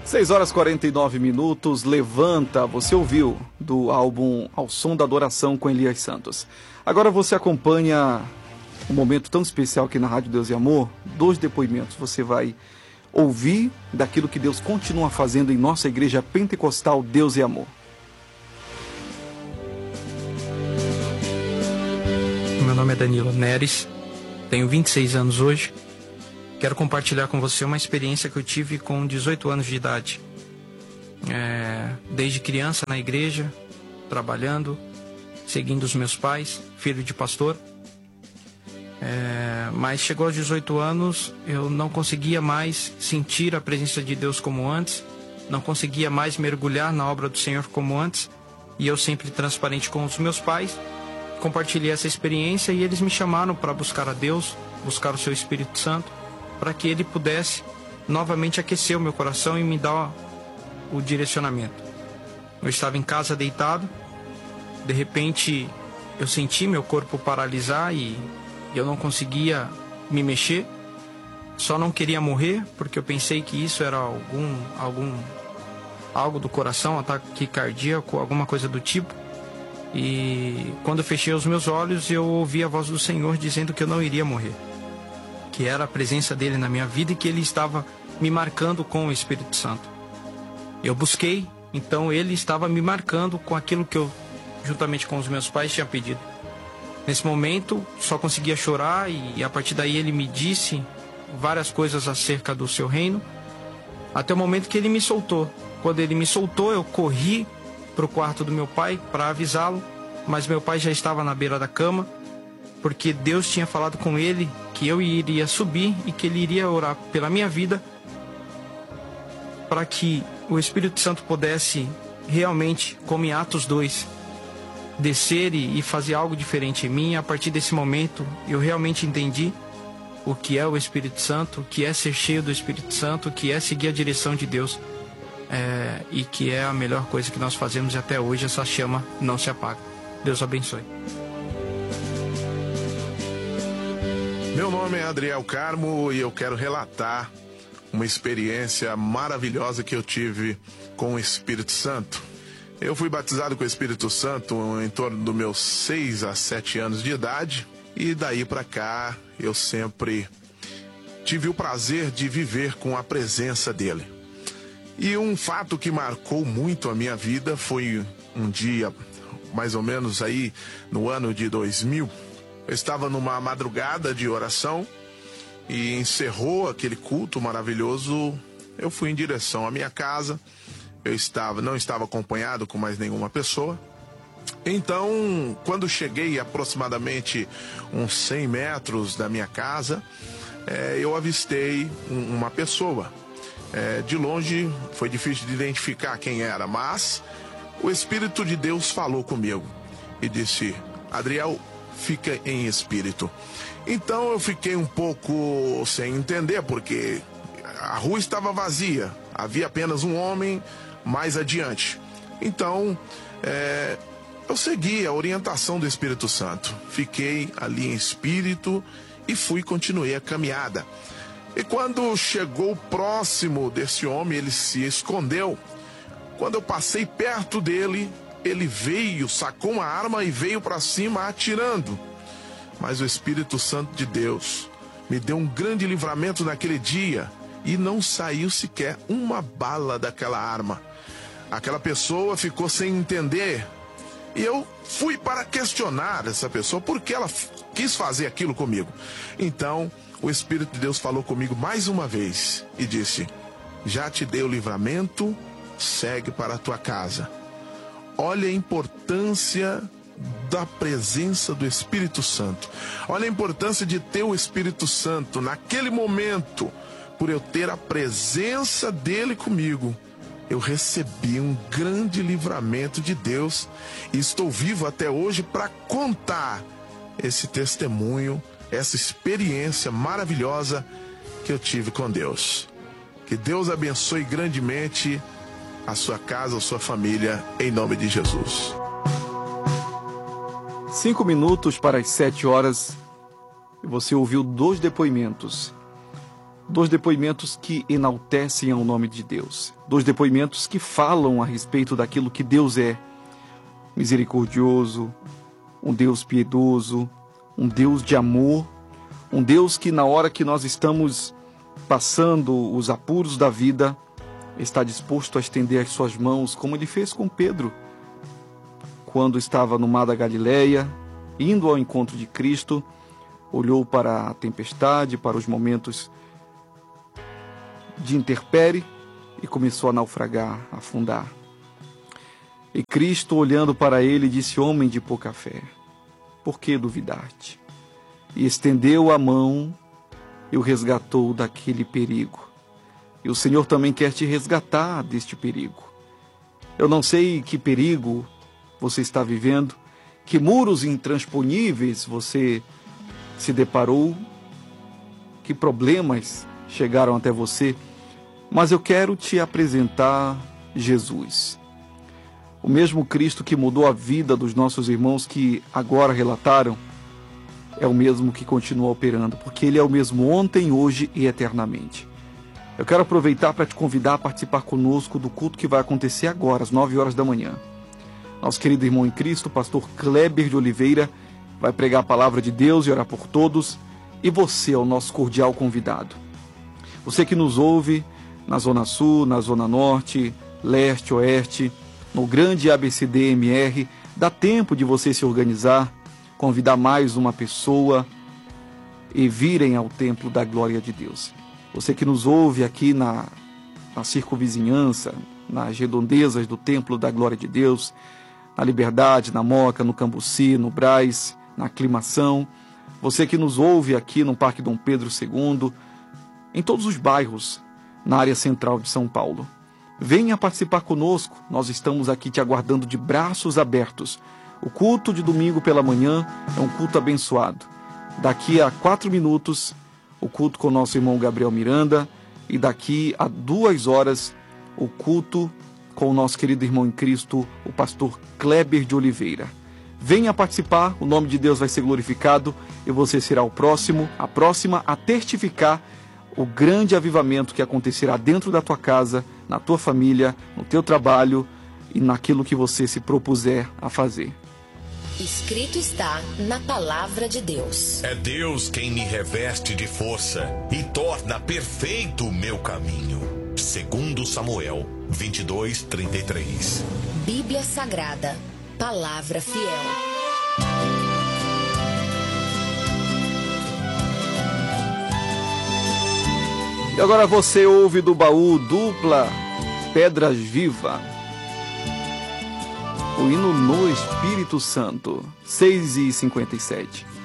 6h49, Levanta, você ouviu do álbum Ao Som da Adoração com Elias Santos. Agora você acompanha um momento tão especial aqui na Rádio Deus e Amor, 2 depoimentos. Você vai ouvir daquilo que Deus continua fazendo em nossa igreja pentecostal Deus e Amor. Meu nome é Danilo Neres, tenho 26 anos hoje. Quero compartilhar com você uma experiência que eu tive com 18 anos de idade. Desde criança na igreja, trabalhando, seguindo os meus pais, filho de pastor. Mas chegou aos 18 anos, eu não conseguia mais sentir a presença de Deus como antes, não conseguia mais mergulhar na obra do Senhor como antes, e eu sempre transparente com os meus pais, compartilhei essa experiência e eles me chamaram para buscar a Deus, buscar o seu Espírito Santo, para que Ele pudesse novamente aquecer o meu coração e me dar o direcionamento. Eu estava em casa deitado, de repente eu senti meu corpo paralisar e eu não conseguia me mexer, só não queria morrer, porque eu pensei que isso era algo do coração, ataque cardíaco, alguma coisa do tipo. E quando eu fechei os meus olhos, eu ouvi a voz do Senhor dizendo que eu não iria morrer, que era a presença dele na minha vida e que ele estava me marcando com o Espírito Santo. Eu busquei, então ele estava me marcando com aquilo que eu, juntamente com os meus pais, tinha pedido. Nesse momento, só conseguia chorar e a partir daí ele me disse várias coisas acerca do seu reino, até o momento que ele me soltou. Quando ele me soltou, eu corri para o quarto do meu pai para avisá-lo, mas meu pai já estava na beira da cama, porque Deus tinha falado com ele que eu iria subir e que ele iria orar pela minha vida para que o Espírito Santo pudesse realmente, como em Atos 2, descer e fazer algo diferente em mim. A partir desse momento, eu realmente entendi o que é o Espírito Santo, o que é ser cheio do Espírito Santo, o que é seguir a direção de Deus, e que é a melhor coisa que nós fazemos e até hoje essa chama não se apaga. Deus abençoe. Meu nome é Adriel Carmo e eu quero relatar uma experiência maravilhosa que eu tive com o Espírito Santo. Eu fui batizado com o Espírito Santo em torno dos meus 6 a 7 anos de idade e daí para cá eu sempre tive o prazer de viver com a presença dele. E um fato que marcou muito a minha vida foi um dia, mais ou menos aí no ano de 2000, eu estava numa madrugada de oração e encerrou aquele culto maravilhoso. Eu fui em direção à minha casa. Eu não estava acompanhado com mais nenhuma pessoa. Então, quando cheguei aproximadamente uns 100 metros da minha casa, eu avistei uma pessoa. De longe foi difícil de identificar quem era, mas o Espírito de Deus falou comigo e disse: Adriel, fica em espírito. Então eu fiquei um pouco sem entender, porque a rua estava vazia, havia apenas um homem mais adiante. Então eu segui a orientação do Espírito Santo, fiquei ali em espírito e continuei a caminhada. E quando chegou próximo desse homem, ele se escondeu. Quando eu passei perto dele, ele veio, sacou uma arma e veio para cima atirando. Mas o Espírito Santo de Deus me deu um grande livramento naquele dia e não saiu sequer uma bala daquela arma. Aquela pessoa ficou sem entender e eu fui para questionar essa pessoa por que ela quis fazer aquilo comigo. Então o Espírito de Deus falou comigo mais uma vez e disse: já te dei o livramento, segue para a tua casa. Olha a importância da presença do Espírito Santo. Olha a importância de ter o Espírito Santo. Naquele momento, por eu ter a presença dele comigo, eu recebi um grande livramento de Deus e estou vivo até hoje para contar esse testemunho, essa experiência maravilhosa que eu tive com Deus. Que Deus abençoe grandemente a sua casa, a sua família, em nome de Jesus. 5 minutos para as 7 horas. Você ouviu 2 depoimentos 2 depoimentos que enaltecem ao nome de Deus. 2 depoimentos que falam a respeito daquilo que Deus é. Misericordioso, um Deus piedoso, um Deus de amor, um Deus que na hora que nós estamos passando os apuros da vida, está disposto a estender as suas mãos, como ele fez com Pedro, quando estava no mar da Galileia, indo ao encontro de Cristo, olhou para a tempestade, para os momentos de intempérie e começou a naufragar, a afundar. E Cristo, olhando para ele, disse: homem de pouca fé, por que duvidaste? E estendeu a mão e o resgatou daquele perigo. E o Senhor também quer te resgatar deste perigo. Eu não sei que perigo você está vivendo, que muros intransponíveis você se deparou, que problemas chegaram até você, mas eu quero te apresentar Jesus. O mesmo Cristo que mudou a vida dos nossos irmãos que agora relataram, é o mesmo que continua operando, porque Ele é o mesmo ontem, hoje e eternamente. Eu quero aproveitar para te convidar a participar conosco do culto que vai acontecer agora, às 9 horas da manhã. Nosso querido irmão em Cristo, pastor Kleber de Oliveira, vai pregar a palavra de Deus e orar por todos, e você é o nosso cordial convidado. Você que nos ouve na Zona Sul, na Zona Norte, Leste, Oeste, no grande ABCD-MR, dá tempo de você se organizar, convidar mais uma pessoa e virem ao templo da glória de Deus. Você que nos ouve aqui na circunvizinhança, nas redondezas do templo da glória de Deus, na Liberdade, na Moca, no Cambuci, no Brás, na Aclimação. Você que nos ouve aqui no Parque Dom Pedro II, em todos os bairros, na área central de São Paulo. Venha participar conosco, nós estamos aqui te aguardando de braços abertos. O culto de domingo pela manhã é um culto abençoado. Daqui a 4 minutos, o culto com o nosso irmão Gabriel Miranda, e daqui a 2 horas, o culto com o nosso querido irmão em Cristo, o pastor Kleber de Oliveira. Venha participar, o nome de Deus vai ser glorificado e você será a próxima a testificar o grande avivamento que acontecerá dentro da tua casa, na tua família, no teu trabalho e naquilo que você se propuser a fazer. Escrito está na palavra de Deus. É Deus quem me reveste de força e torna perfeito o meu caminho. Segundo Samuel 22:33. Bíblia Sagrada, palavra fiel. E agora você ouve do baú dupla Pedras Viva, o hino no Espírito Santo, 6:57.